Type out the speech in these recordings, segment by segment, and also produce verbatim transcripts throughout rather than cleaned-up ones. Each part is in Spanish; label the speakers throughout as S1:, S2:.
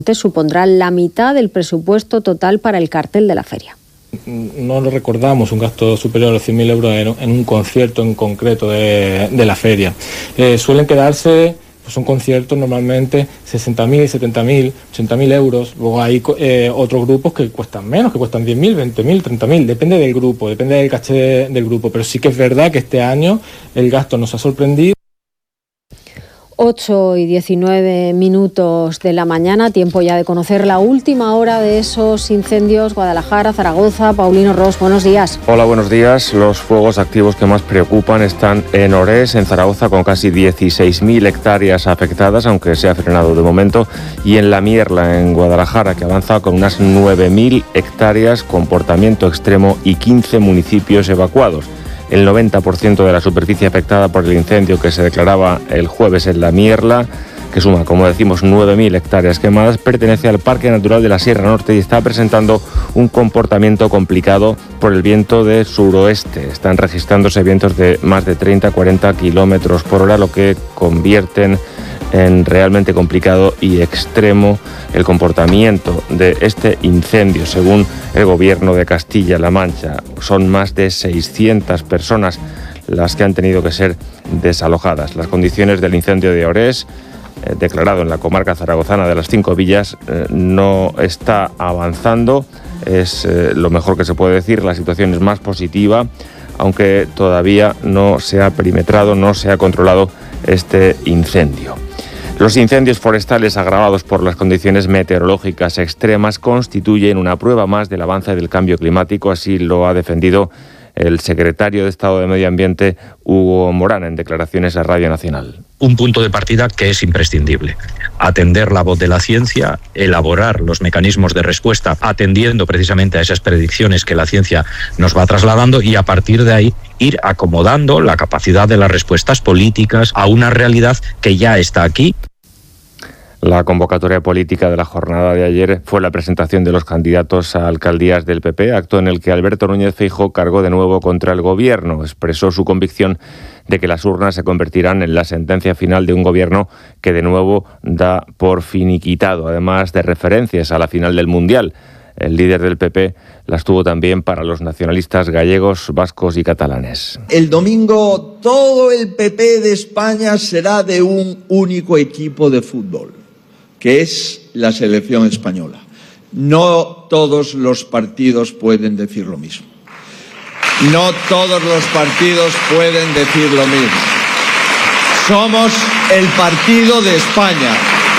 S1: supondrá la mitad del presupuesto total para el cartel de la feria.
S2: No lo recordamos un gasto superior a los cien mil euros en, en un concierto en concreto de, de la feria. Eh, suelen quedarse, pues son conciertos normalmente sesenta mil, setenta mil, ochenta mil euros. Luego hay eh, otros grupos que cuestan menos, que cuestan diez mil, veinte mil, treinta mil. Depende del grupo, depende del caché de, del grupo. Pero sí que es verdad que este año el gasto nos ha sorprendido.
S1: ocho y diecinueve minutos de la mañana, tiempo ya de conocer la última hora de esos incendios. Guadalajara, Zaragoza, Paulino Ros, buenos días.
S3: Hola, buenos días. Los fuegos activos que más preocupan están en Orés, en Zaragoza, con casi dieciséis mil hectáreas afectadas, aunque se ha frenado de momento, y en La Mierla, en Guadalajara, que avanza con unas nueve mil hectáreas, comportamiento extremo y quince municipios evacuados. El noventa por ciento de la superficie afectada por el incendio que se declaraba el jueves en La Mierla, que suma, como decimos, nueve mil hectáreas quemadas, pertenece al Parque Natural de la Sierra Norte y está presentando un comportamiento complicado por el viento de suroeste. Están registrándose vientos de más de treinta a cuarenta kilómetros por hora, lo que convierten en realmente complicado y extremo el comportamiento de este incendio. Según el gobierno de Castilla-La Mancha, son más de seiscientas personas las que han tenido que ser desalojadas. Las condiciones del incendio de Orés, eh, declarado en la comarca zaragozana de las Cinco Villas, eh, no está avanzando. Es eh, lo mejor que se puede decir. La situación es más positiva, aunque todavía no se ha perimetrado, no se ha controlado este incendio. Los incendios forestales agravados por las condiciones meteorológicas extremas constituyen una prueba más del avance del cambio climático, así lo ha defendido el secretario de Estado de Medio Ambiente, Hugo Morán, en declaraciones a Radio Nacional.
S4: Un punto de partida que es imprescindible. Atender la voz de la ciencia, elaborar los mecanismos de respuesta atendiendo precisamente a esas predicciones que la ciencia nos va trasladando y a partir de ahí ir acomodando la capacidad de las respuestas políticas a una realidad que ya está aquí.
S3: La convocatoria política de la jornada de ayer fue la presentación de los candidatos a alcaldías del P P, acto en el que Alberto Núñez Feijóo cargó de nuevo contra el gobierno. Expresó su convicción de que las urnas se convertirán en la sentencia final de un gobierno que de nuevo da por finiquitado, además de referencias a la final del Mundial. El líder del P P las tuvo también para los nacionalistas gallegos, vascos y catalanes.
S5: El domingo todo el P P de España será de un único equipo de fútbol, que es la selección española. No todos los partidos pueden decir lo mismo. No todos los partidos pueden decir lo mismo. Somos el partido de España.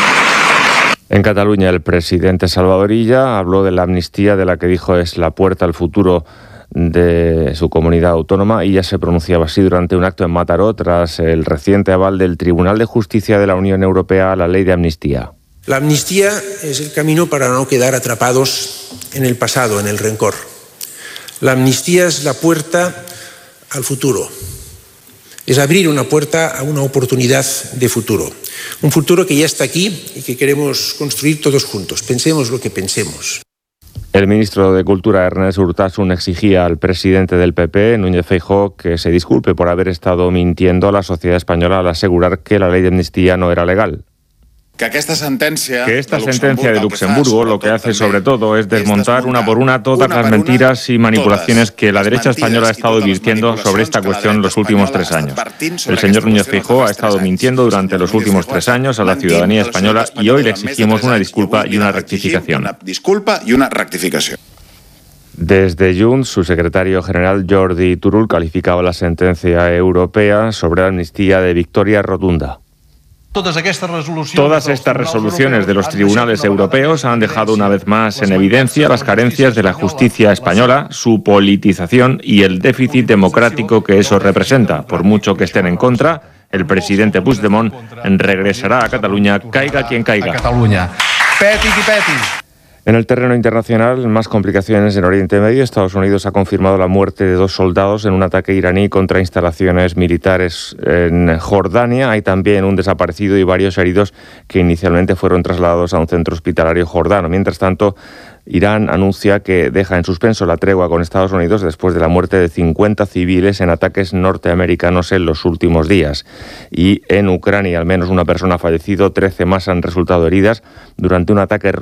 S3: En Cataluña, el presidente Salvador Illa habló de la amnistía, de la que dijo es la puerta al futuro de su comunidad autónoma. Illa se pronunciaba así durante un acto en Mataró tras el reciente aval del Tribunal de Justicia de la Unión Europea a la ley de amnistía.
S6: La amnistía es el camino para no quedar atrapados en el pasado, en el rencor. La amnistía es la puerta al futuro. Es abrir una puerta a una oportunidad de futuro. Un futuro que ya está aquí y que queremos construir todos juntos. Pensemos lo que pensemos.
S3: El ministro de Cultura, Ernest Urtasun, exigía al presidente del P P, Núñez Feijóo, que se disculpe por haber estado mintiendo a la sociedad española al asegurar que la ley de amnistía no era legal.
S7: Que esta sentencia,
S3: que esta sentencia de Luxemburgo lo que hace sobre todo es desmontar una por una todas las mentiras y manipulaciones que la derecha española ha estado virtiendo sobre esta cuestión los últimos tres años. El señor Núñez Feijóo ha estado mintiendo durante los últimos tres años a la ciudadanía española y hoy le exigimos una disculpa y una rectificación.
S7: Una disculpa y una rectificación.
S3: Desde Junts, su secretario general Jordi Turull calificaba la sentencia europea sobre la amnistía de victoria rotunda.
S8: Todas estas resoluciones,
S3: Todas estas resoluciones de los tribunales europeos han dejado una vez más en evidencia las carencias de la justicia española, su politización y el déficit democrático que eso representa. Por mucho que estén en contra, el presidente Puigdemont regresará a Cataluña, caiga quien caiga.
S8: Peti qui peti.
S3: En el terreno internacional, más complicaciones en Oriente Medio. Estados Unidos ha confirmado la muerte de dos soldados en un ataque iraní contra instalaciones militares en Jordania. Hay también un desaparecido y varios heridos que inicialmente fueron trasladados a un centro hospitalario jordano. Mientras tanto, Irán anuncia que deja en suspenso la tregua con Estados Unidos después de la muerte de cincuenta civiles en ataques norteamericanos en los últimos días. Y en Ucrania al menos una persona ha fallecido, trece más han resultado heridas durante un ataque